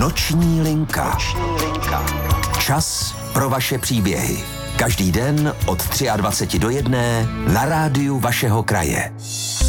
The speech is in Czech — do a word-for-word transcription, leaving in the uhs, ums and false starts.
Noční linka. Noční linka. Čas pro vaše příběhy. Každý den od dvacet tři do jedné na rádiu vašeho kraje.